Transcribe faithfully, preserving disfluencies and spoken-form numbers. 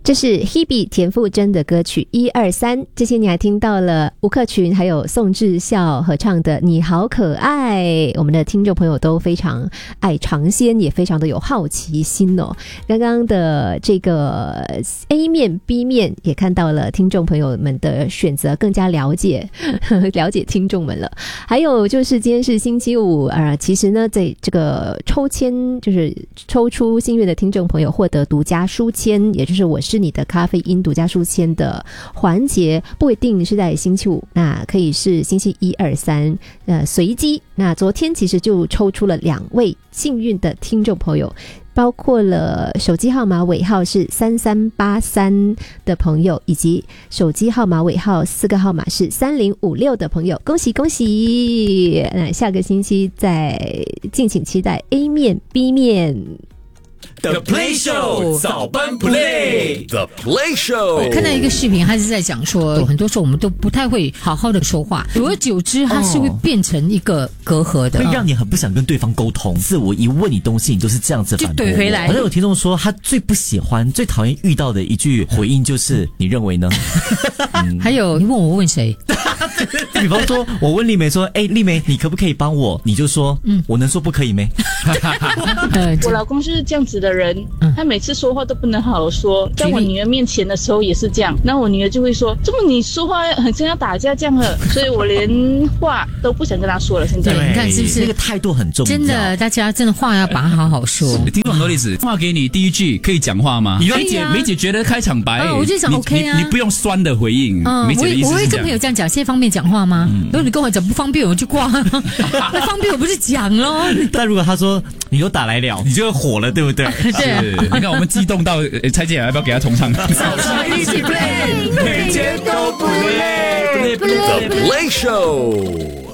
这是 Hebe 田馥甄的歌曲一二三，这些你还听到了吴克群还有宋智孝合唱的你好可爱，我们的听众朋友都非常爱尝鲜，也非常的有好奇心哦。刚刚的这个 A 面 B 面也看到了听众朋友们的选择，更加了解呵呵了解听众们了。还有就是今天是星期五，呃，其实呢在这个抽签就是抽出心愿的听众朋友获得独家书签，也就是我是你的咖啡因独家书签的环节，不一定是在星期五，那可以是星期一二三，呃，随机。那昨天其实就抽出了两位幸运的听众朋友，包括了手机号码尾号是三三八三的朋友，以及手机号码尾号四个号码是三零五六的朋友，恭喜恭喜！那下个星期再敬请期待 A 面 B 面。 The Play Show 早班 Play The Play Show 看到一个视频，他是在讲说，很多时候我们都不太会好好的说话，久而久之，它是会变成一个隔阂的， 会让你很不想跟对方沟通。是我一问你东西，你都是这样子反驳我， 就怼回来。 好像有听众说，他最不喜欢、最讨厌遇到的一句回应就是“你认为呢？” 嗯、还有，你问我问谁？ 比方说，我问丽梅说：“哎，丽梅，你可不可以帮我？”你就说：“嗯，我能说不可以没？” 我老公就是这样子的人，他每次说话都不能好好说，在我女儿面前的时候也是这样，那我女儿就会说：“这么你说话很像要打架这样了。”所以我连话都不想跟他说了。现在对，你看是不是那个态度很重要？ 真的，大家真的话要把它好好说。 听过很多例子，话给你第一句可以讲话吗？梅姐，梅姐觉得开场白， 啊、我就讲 OK 啊， 你, 你, 你不用酸的回应。 嗯， 梅姐的意思是这样， 我会跟朋友这样讲，现在方便讲话吗？嗯、如果你跟我讲不方便，我就挂。那方便我不是讲咯。 但如果他说你都打来了，你就火了，对不对？ 对， 你看我们激动到，蔡健雅要不要给他重唱？ 早上一起 play， 每天都不累 ，play play play play show。